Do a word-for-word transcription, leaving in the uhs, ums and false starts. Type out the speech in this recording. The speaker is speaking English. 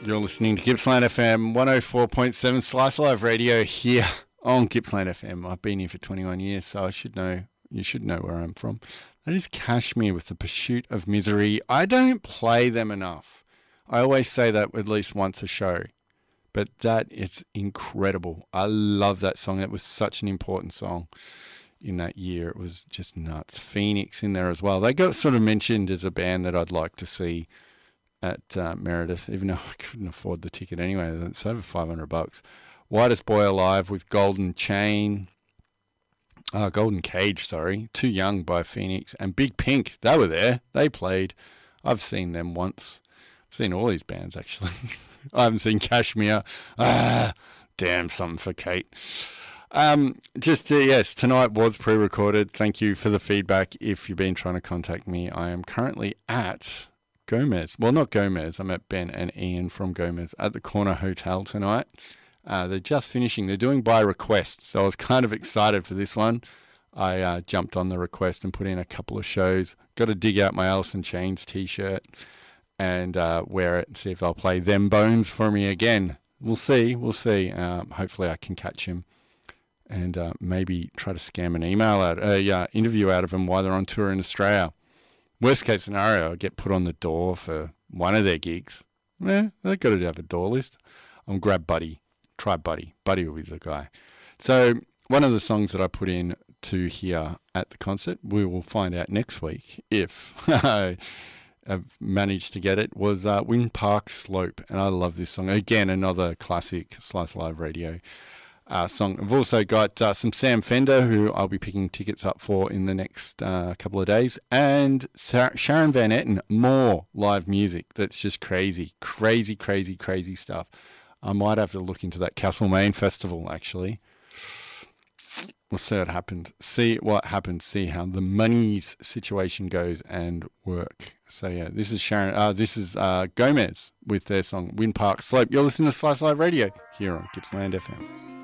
You're listening to Gippsland F M one oh four point seven Slice Live Radio here on Gippsland F M. I've been here for twenty-one years, so I should know, you should know where I'm from. That is Kashmir with The Pursuit of Misery. I don't play them enough. I always say that at least once a show, but that is incredible. I love that song. It was such an important song in that year. It was just nuts. Phoenix in there as well. They got sort of mentioned as a band that I'd like to see at uh, Meredith, even though I couldn't afford the ticket anyway. It's over five hundred bucks. Whitest Boy Alive with Golden Chain. Uh, Golden Cage, sorry. Too Young by Phoenix. And Big Pink, they were there. They played. I've seen them once. I've seen all these bands, actually. I haven't seen Kashmir. Ah, damn, something for Kate. Um, just, uh, yes, tonight was pre-recorded. Thank you for the feedback. If you've been trying to contact me, I am currently at Gomez. Well, not Gomez. I'm at Ben and Ian from Gomez at the Corner Hotel tonight. Uh, they're just finishing. They're doing by request, so I was kind of excited for this one. I uh, jumped on the request and put in a couple of shows. Got to dig out my Alice in Chains t-shirt and uh, wear it and see if they'll play Them Bones for me again. We'll see. We'll see. Um, hopefully I can catch him and uh, maybe try to scam an email out, a uh, interview out of him while they're on tour in Australia. Worst case scenario, I get put on the door for one of their gigs. Yeah, they've got to have a door list. I'll grab Buddy. Try Buddy. Buddy will be the guy. So one of the songs that I put in to hear at the concert, we will find out next week if I have managed to get it, was uh, Wind Park Slope. And I love this song. Again, another classic Slice Live Radio uh, song. I've also got uh, some Sam Fender, who I'll be picking tickets up for in the next uh, couple of days. And Sa- Sharon Van Etten, more live music. That's just crazy. Crazy, crazy, crazy stuff. I might have to look into that Castlemaine Festival, actually. We'll see what happens. See what happens. See how the money's situation goes and work. So, yeah, this is Sharon. Uh, this is uh, Gomez with their song Wind Park Slope. You're listening to Slice Live Radio here on Gippsland F M.